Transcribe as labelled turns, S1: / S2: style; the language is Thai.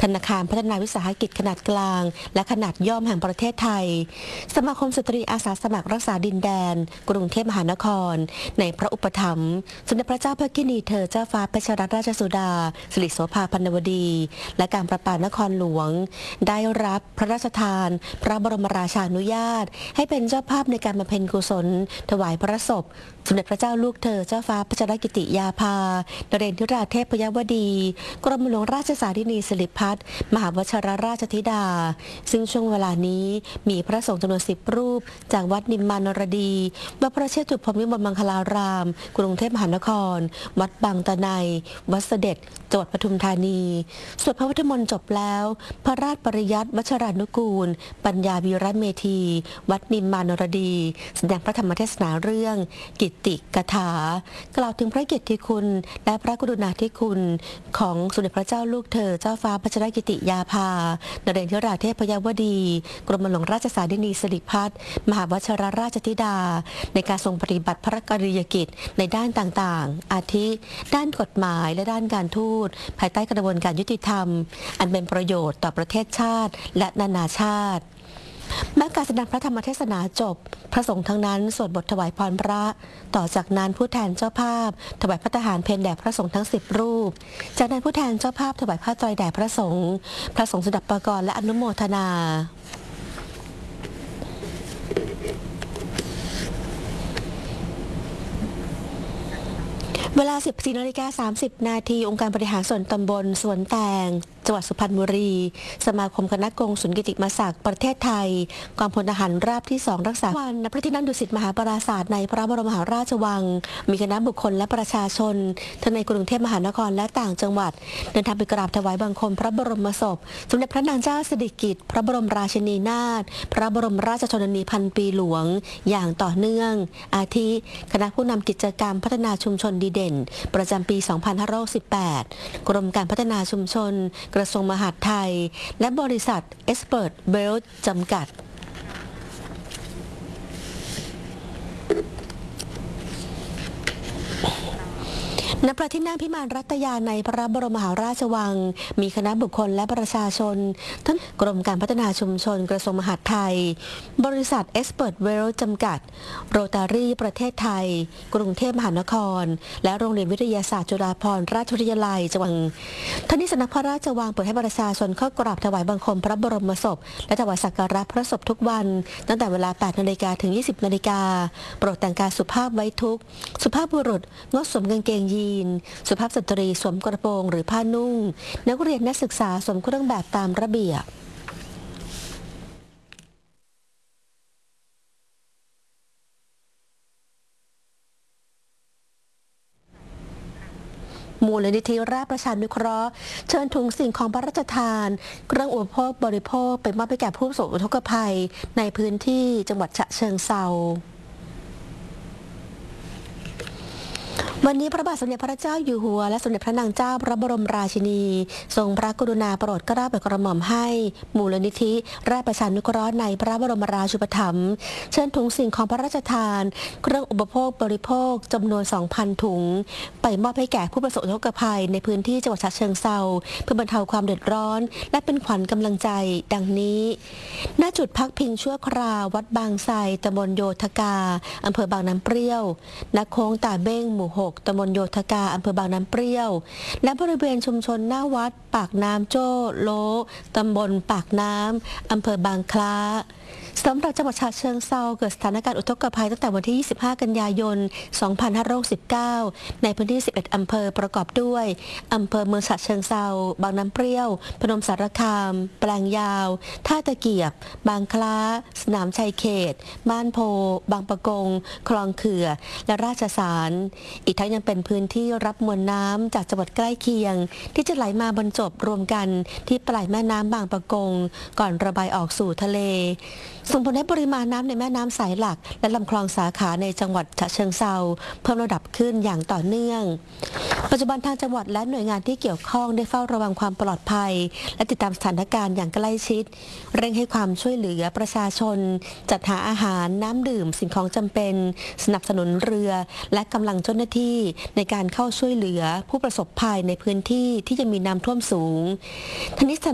S1: ธนาคารพัฒนาวิสาหกิจขนาดกลางและขนาดย่อมแห่งประเทศไทยสมาคมสตรีอาสาสมัครรักษาดินแดนกรุงเทพมหานครในพระอุปถัมภ์สมเด็จพระเจ้าพระกินีเธอเจ้าฟ้าเพชรรัตนราชสุดาสิริโสภาพันวดีและการประปานครหลวงได้รับพระราชทานพระบรมราชานุญาตให้เป็นเจ้าภาพในการบำเพ็ญกุศลถวายพระศพสมเด็จพระเจ้าลูกเธอเจ้าฟ้าพัชรกิติยาภานเรนทิราเทพยวดีกรมหลวงราชสารินีสิริพัฒน์มหาวชิรราชธิดาซึ่งช่วงเวลานี้มีพระสงฆ์จำนวน10 รูปจากวัดนิมมานรดีวัดพระเชตุพนวิมลมังคลารามกรุงเทพมหานครวัดบางตะไนวัดเสด็จจังหวัดปทุมธานีสวดพระพุทธมนต์จบแล้วพระราชปริยัติวชรานุกูลปัญญาวีรเมธีวัดนิมมานรดีแสดงพระธรรมเทศนาเรื่องกิตติกถากล่าวถึงพระเกียรติคุณและพระกรุณาธิคุณของสมเด็จพระเจ้าลูกเธอเจ้าฟ้าพัชรกิติยาภานเรนทิราเทพยวดีกรมหลวงราชสารินีสิริพัฒน์มหาวชิรราชธิดาในการทรงปฏิบัติพระกรณียกิจในด้านต่างๆอาทิด้านกฎหมายและด้านการทูตภายใต้กระบวนการยุติธรรมอันเป็นประโยชน์ต่อประเทศชาติและนานาชาติแม้การแสดงพระธรรมเทศนาจบพระสงฆ์ทั้งนั้นสวดบทถวายพรพระต่อจากนั้นผู้แทนเจ้าภาพถวายพระทหารเพลแด่พระสงฆ์ทั้ง10 รูปจากนั้นผู้แทนเจ้าภาพถวายผ้าไตรแด่พระสงฆ์สดับปกรณ์และอนุโมทนาเวลา 14:30 น.องค์การบริหารส่วนตำบลสวนแตงจังหวัดสุพรรณบุรีสมาคมคณะกงสุลกิติมศักดิ์ประเทศไทยกองพลทหารราบที่ 2รักษาวันณพระที่นั่งดุสิตมหาปราสาทในพระบรมมหาราชวังมีคณะบุคคลและประชาชนทั้งในกรุงเทพมหานครและต่างจังหวัดเดินทางไปกราบถวายบังคมพระบรมศพสมเด็จพระนางเจ้าสิริกิติ์พระบรมราชินีนาถพระบรมราชชนนีพันปีหลวงอย่างต่อเนื่องอาทิคณะผู้นำกิจกรรมพัฒนาชุมชนดีเด่นประจำปี 2518 กรมการพัฒนาชุมชนกระทรวงมหาดไทยและบริษัทเอสเพิร์ตเวลท์จำกัดณ พระที่นั่งพิมานรัตยาในพระบรมมหาราชวังมีคณะบุคคลและประชาชนทั้งกรมการพัฒนาชุมชนกระทรวงมหาดไทยบริษัทเอสเพิร์ตเวลท์จำกัดโรตารี่ประเทศไทยกรุงเทพมหานครและโรงเรียนวิทยาศาสตร์จุฬาภรณราชวิทยาลัยจังหวัดทั้งนี้สำนักพระราชวังเปิดให้ประชาชนเข้ากราบถวายบังคมพระบรมศพและถวายสักการะพระศพทุกวันตั้งแต่เวลา 8 นาฬิกาถึง 20 นาฬิกาโปรดแต่งกายสุภาพไว้ทุกข์สุภาพบุรุษงดสวมกางเกงยีนสุภาพสตรีสวมกระโปรงหรือผ้านุ่งนักเรียนนักศึกษาสวมเครื่องแบบตามระเบียบมูลนิธิราชประชานุเคราะห์เชิญถุงสิ่งของพระราชทานเครื่องอุปโภคบริโภคไปมอบให้แก่ผู้ประสบอุทกภัยในพื้นที่จังหวัดฉะเชิงเทราวันนี้พระบาทสมเด็จพระเจ้าอยู่หัวและสมเด็จพระนางเจ้าพระบรมราชินีทรงพระกรุณาโปรดเกล้าโปรดกระหม่อมให้มูลนิธิราชประชานุเคราะห์ในพระบรมราชูปถัมภ์เชิญถุงสิ่งของพระราชทานเครื่องอุปโภคบริโภคจำนวน 2,000 ถุงไปมอบให้แก่ผู้ประสบอุทกภัยในพื้นที่จังหวัดฉะเชิงเทราเพื่อบรรเทาความเดือดร้อนและเป็นขวัญกำลังใจดังนี้ณจุดพักพิงชั่วคราววัดบางไทรตำบลโยธกาอำเภอบางน้ำเปรี้ยวณโค้งตาเบ้งหมู่ 6ตำบลโยธกาอำเภอบางน้ำเปรี้ยวและบริเวณชุมชนหน้าวัดปากน้ำโจ้โลตำบลปากน้ำอำเภอบางคล้าสำหรับจังหวัดฉะเชิงเทราเกิดสถานการณ์อุทกภัยตั้งแต่วันที่ 25 กันยายน 2569 ในพื้นที่ 11 อำเภอประกอบด้วยอำเภอเมืองฉะเชิงเทราบางน้ำเปรี้ยวพนมสารคามแปลงยาวท่าตะเกียบบางคล้าสนามชัยเขตบ้านโพบางปะกงคลองเขื่อและราชสารอีกทั้งยังเป็นพื้นที่รับมวลน้ำจากจังหวัดใกล้เคียงที่จะไหลมาบรรจบรวมกันที่ปลายแม่น้ำบางปะกงก่อนระบายออกสู่ทะเลส่งผลให้ปริมาณน้ำในแม่น้ำสายหลักและลำคลองสาขาในจังหวัดฉะเชิงเทราเพิ่มระดับขึ้นอย่างต่อเนื่องปัจจุบันทางจังหวัดและหน่วยงานที่เกี่ยวข้องได้เฝ้าระวังความปลอดภัยและติดตามสถานการณ์อย่างใกล้ชิดเร่งให้ความช่วยเหลือประชาชนจัดหาอาหารน้ำดื่มสิ่งของจำเป็นสนับสนุนเรือและกำลังเจ้าหน้าที่ในการเข้าช่วยเหลือผู้ประสบภัยในพื้นที่ที่ยังมีน้ำท่วมสูงทางนี้